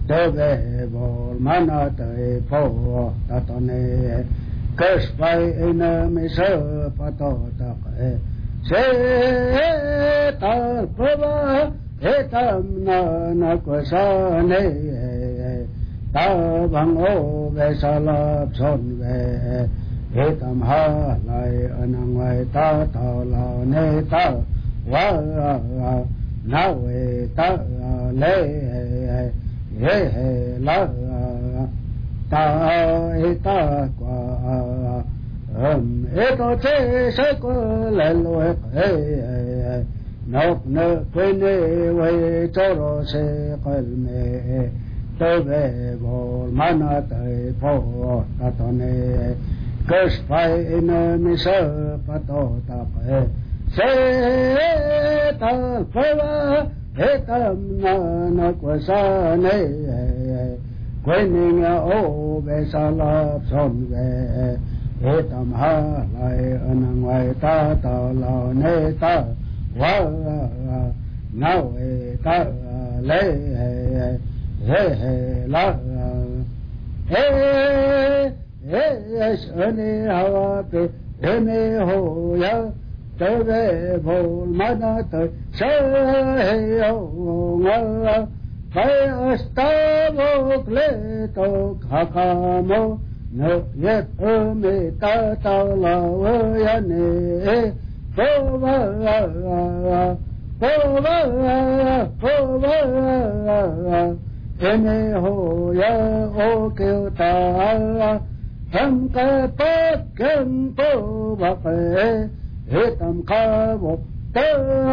tơ về bồ mà nó tới phố ta to nè cơ phải in mi sơ pa to ta cái se ta phơ he tam na ko sa ne ta bằng ô về sa la son về he tam ha lại anh ngoài ta ta la ne ta wa na we ta le he la ta ta qua to chế sẽ có lệ lối nộp nợ quên quay cho rồi sẽ coi mẹ tôi về bộ mà nó tới phố ta to này cơ phải in mi sơ phát to ta phải sẽ ta phải hết tâm nó của sa này quên nghe ô về sa la son về hết tâm ha lại anh ngoài ta ta la ne ta wa nào ta lê la sani hawa pe ne ho ya tới về vô mà nó tới sẽ ho ngala phải asta vô lệ to khakamo no yet me ta ta la ya ne po va ene ho ya o kêu ta tham ca tất kem po va he tam ca vô